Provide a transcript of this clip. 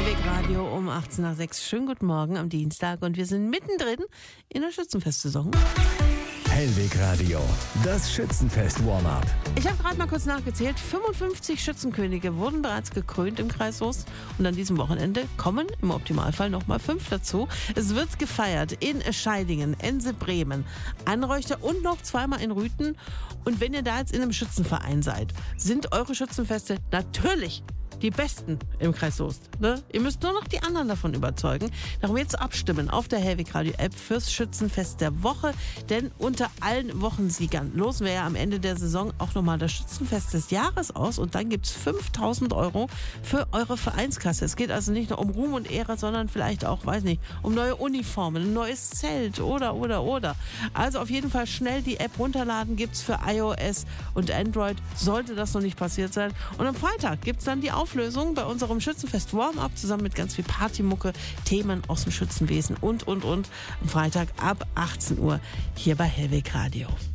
Hellweg Radio um 18 nach 6. Schönen guten Morgen am Dienstag und wir sind mittendrin in der Schützenfestsaison. Hellweg Radio, das Schützenfest-Warm-Up. Ich habe gerade mal kurz nachgezählt. 55 Schützenkönige wurden bereits gekrönt im Kreis Soest. Und an diesem Wochenende kommen im Optimalfall nochmal 5 dazu. Es wird gefeiert in Scheidingen, Ense, Bremen, Anreuchter und noch zweimal in Rüthen. Und wenn ihr da jetzt in einem Schützenverein seid, sind eure Schützenfeste natürlich die besten im Kreis Soest. Ne? Ihr müsst nur noch die anderen davon überzeugen. Darum jetzt abstimmen auf der Hellweg Radio App fürs Schützenfest der Woche. Denn unter allen Wochensiegern losen wir ja am Ende der Saison auch nochmal das Schützenfest des Jahres aus. Und dann gibt's 5.000 € für eure Vereinskasse. Es geht also nicht nur um Ruhm und Ehre, sondern vielleicht auch, weiß nicht, um neue Uniformen, ein neues Zelt oder. Also auf jeden Fall schnell die App runterladen. Gibt's für iOS und Android. Sollte das noch nicht passiert sein. Und am Freitag gibt's dann die Auflösung bei unserem Schützenfest Warm-Up zusammen mit ganz viel Partymucke, Themen aus dem Schützenwesen und. Am Freitag ab 18 Uhr hier bei Hellweg Radio.